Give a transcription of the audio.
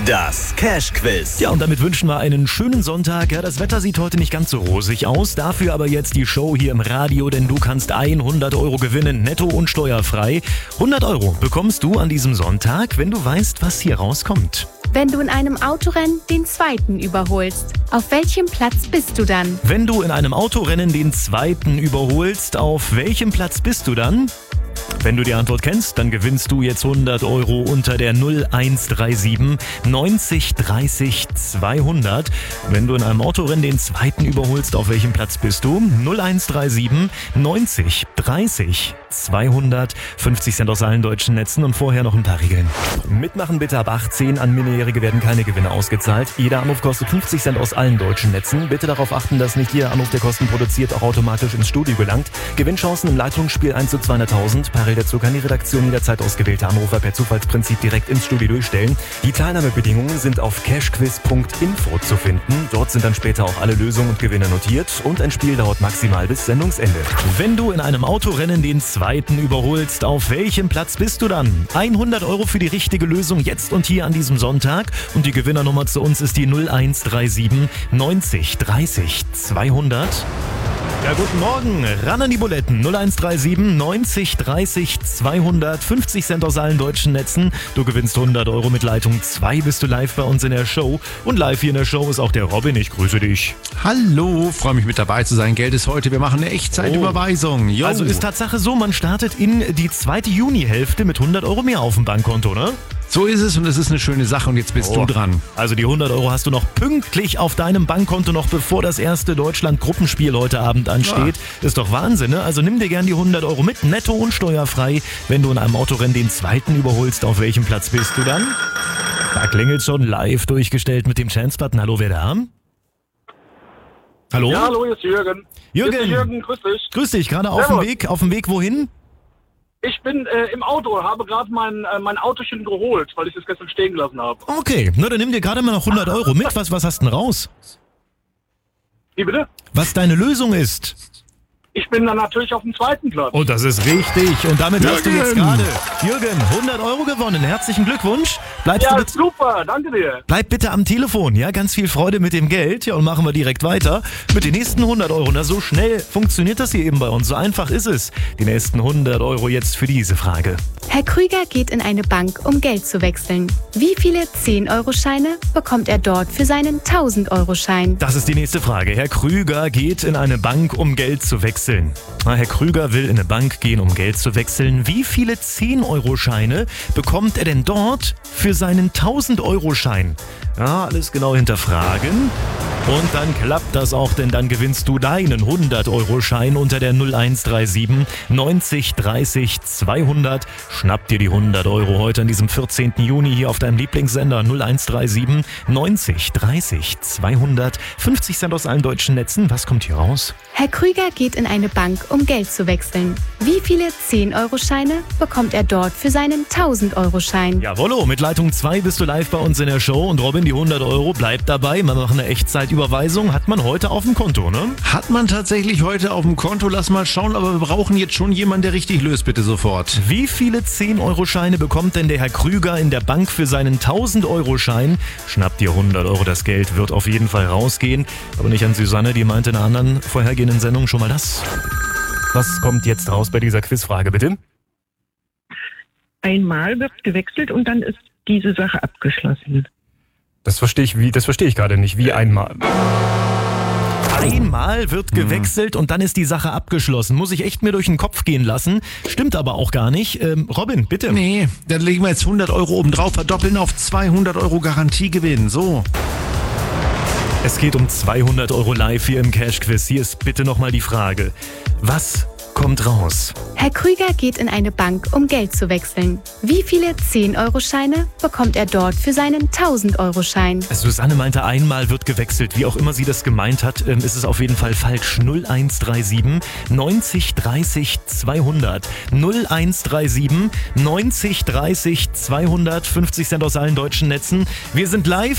Das Cash-Quiz. Ja, und damit wünschen wir einen schönen Sonntag. Ja, das Wetter sieht heute nicht ganz so rosig aus. Dafür aber jetzt die Show hier im Radio, denn du kannst 100 € gewinnen, netto und steuerfrei. 100 € bekommst du an diesem Sonntag, wenn du weißt, was hier rauskommt. Wenn du in einem Autorennen den Zweiten überholst, auf welchem Platz bist du dann? Wenn du in einem Autorennen den Zweiten überholst, auf welchem Platz bist du dann? Wenn du die Antwort kennst, dann gewinnst du jetzt 100 € unter der 0137 90 30 200. Wenn du in einem Autorennen den Zweiten überholst, auf welchem Platz bist du? 0137 90 30 200. 50 Cent aus allen deutschen Netzen und vorher noch ein paar Regeln. Mitmachen bitte ab 18. An Minderjährige werden keine Gewinne ausgezahlt. Jeder Anruf kostet 50 Cent aus allen deutschen Netzen. Bitte darauf achten, dass nicht jeder Anruf, der Kosten produziert, auch automatisch ins Studio gelangt. Gewinnchancen im Leitungsspiel 1 zu 200.000. Parallel dazu kann die Redaktion jederzeit ausgewählte Anrufer per Zufallsprinzip direkt ins Studio durchstellen. Die Teilnahmebedingungen sind auf cashquiz.info zu finden. Dort sind dann später auch alle Lösungen und Gewinne notiert und ein Spiel dauert maximal bis Sendungsende. Wenn du in einem Autorennen den Zweiten überholst, auf welchem Platz bist du dann? 100 € für die richtige Lösung jetzt und hier an diesem Sonntag. Und die Gewinnernummer zu uns ist die 0137 90 30 200. Ja, guten Morgen. Ran an die Buletten. 0137 90 30 200. 50 Cent aus allen deutschen Netzen. Du gewinnst 100 € mit Leitung 2. Bist du live bei uns in der Show. Und live hier in der Show ist auch der Robin. Ich grüße dich. Hallo, freue mich mit dabei zu sein. Geld ist heute. Wir machen eine Echtzeitüberweisung. Jo. Also ist Tatsache so, man startet in die zweite Junihälfte mit 100 € mehr auf dem Bankkonto, ne? So ist es und es ist eine schöne Sache und jetzt bist du dran. Also die 100 € hast du noch pünktlich auf deinem Bankkonto, noch bevor das erste Deutschland-Gruppenspiel heute Abend ansteht. Ja. Ist doch Wahnsinn, ne? Also nimm dir gern die 100 € mit, netto und steuerfrei. Wenn du in einem Autorennen den Zweiten überholst, auf welchem Platz bist du dann? Da klingelt schon live durchgestellt mit dem Chance-Button. Hallo, wer da? Hallo? Ja, hallo, hier ist Jürgen. Jürgen, grüß dich. Grüß dich, gerade auf dem Weg wohin? Ich bin im Auto, habe gerade mein Autochen geholt, weil ich es gestern stehen gelassen habe. Okay, na dann nimm dir gerade mal noch 100 € mit. Was hast du denn raus? Wie bitte? Was deine Lösung ist? Ich bin dann natürlich auf dem zweiten Platz. Oh, das ist richtig. Und damit hast du jetzt gerade, Jürgen, 100 € gewonnen. Herzlichen Glückwunsch. Super, danke dir. Bleib bitte am Telefon, ja? Ganz viel Freude mit dem Geld. Ja, und machen wir direkt weiter mit den nächsten 100 €. Na, so schnell funktioniert das hier eben bei uns. So einfach ist es. Die nächsten 100 € jetzt für diese Frage. Herr Krüger geht in eine Bank, um Geld zu wechseln. Wie viele 10-Euro-Scheine bekommt er dort für seinen 1000-Euro-Schein? Das ist die nächste Frage. Herr Krüger geht in eine Bank, um Geld zu wechseln. Herr Krüger will in eine Bank gehen, um Geld zu wechseln. Wie viele 10-Euro-Scheine bekommt er denn dort für seinen 1000-Euro-Schein? Ja, alles genau hinterfragen. Und dann klappt das auch, denn dann gewinnst du deinen 100-Euro-Schein unter der 0137 90 30 200. Schnapp dir die 100 € heute an diesem 14. Juni hier auf deinem Lieblingssender 0137 90 30 200. 50 Cent aus allen deutschen Netzen. Was kommt hier raus? Herr Krüger geht in eine Bank, um Geld zu wechseln. Wie viele 10-Euro-Scheine bekommt er dort für seinen 1000-Euro-Schein? Jawollo, mit Leitung 2 bist du live bei uns in der Show. Und Robin, die 100 € bleibt dabei. Wir machen eine Echtzeitüberweisung hat man heute auf dem Konto, ne? Hat man tatsächlich heute auf dem Konto. Lass mal schauen, aber wir brauchen jetzt schon jemanden, der richtig löst, bitte sofort. Wie viele 10-Euro-Scheine bekommt denn der Herr Krüger in der Bank für seinen 1000-Euro-Schein? Schnapp dir 100 €, das Geld wird auf jeden Fall rausgehen. Aber nicht an Susanne, die meinte in einer anderen vorhergehenden Sendung schon mal das. Was kommt jetzt raus bei dieser Quizfrage, bitte? Einmal wird gewechselt und dann ist diese Sache abgeschlossen. Das verstehe ich gerade nicht. Wie einmal? Einmal wird gewechselt und dann ist die Sache abgeschlossen. Muss ich echt mir durch den Kopf gehen lassen. Stimmt aber auch gar nicht. Robin, bitte. Nee, dann legen wir jetzt 100 € oben drauf, verdoppeln auf 200 € Garantiegewinn. So. Es geht um 200 € live hier im Cash-Quiz. Hier ist bitte nochmal die Frage. Was kommt raus? Herr Krüger geht in eine Bank, um Geld zu wechseln. Wie viele 10-Euro-Scheine bekommt er dort für seinen 1000-Euro-Schein? Susanne meinte, einmal wird gewechselt. Wie auch immer sie das gemeint hat, ist es auf jeden Fall falsch. 0137 90 30 200. 0137 90 30 200. 50 Cent aus allen deutschen Netzen. Wir sind live.